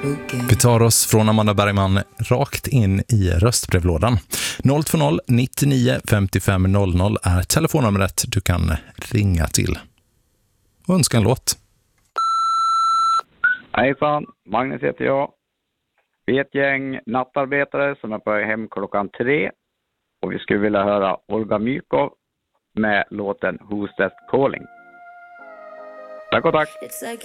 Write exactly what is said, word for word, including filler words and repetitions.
Vi tar oss från Amanda Bergman rakt in i röstbrevlådan. noll två noll nittionio femtiofem noll noll är telefonnumret du kan ringa till och önska en låt. Hejsan, Magnus heter jag. Vi är ett gäng nattarbetare som är på väg hem klockan tre. Och vi skulle vilja höra Olga Mykov med låten Who's That Calling. Tack och tack.